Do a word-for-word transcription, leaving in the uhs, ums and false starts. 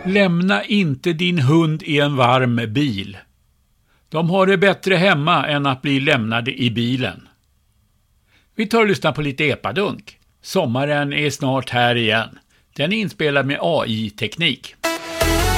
Lämna inte din hund i en varm bil. De har det bättre hemma än att bli lämnade i bilen. Vi tar och lyssnar på lite epadunk. Sommaren är snart här igen. Den är inspelad med A I-teknik.